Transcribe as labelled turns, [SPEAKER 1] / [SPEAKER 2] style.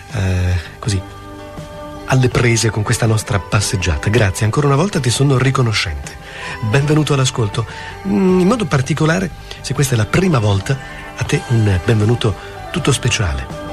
[SPEAKER 1] così alle prese con questa nostra passeggiata. Grazie, ancora una volta ti sono riconoscente. Benvenuto all'ascolto. In modo particolare, se questa è la prima volta, a te un benvenuto tutto speciale.